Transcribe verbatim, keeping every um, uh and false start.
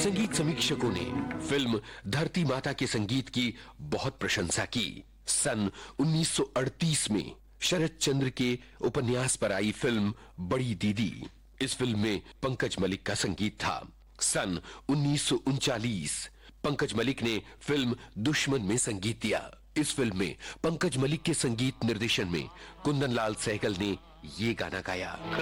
संगीत समीक्षकों ने फिल्म धरती माता के संगीत की बहुत प्रशंसा की। सन उन्नीस सौ अड़तीस में शरद चंद्र के उपन्यास पर आई फिल्म बड़ी दीदी। इस फिल्म में पंकज मलिक का संगीत था। सन उन्नीस सौ उनचालीस पंकज मलिक ने फिल्म दुश्मन में संगीत दिया। इस फिल्म में पंकज मलिक के संगीत निर्देशन में कुंदन लाल सहगल ने ये गाना गाया।